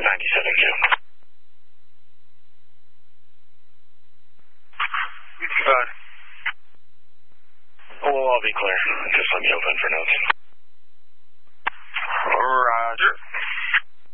We'll all be clear. Just let me open for notes.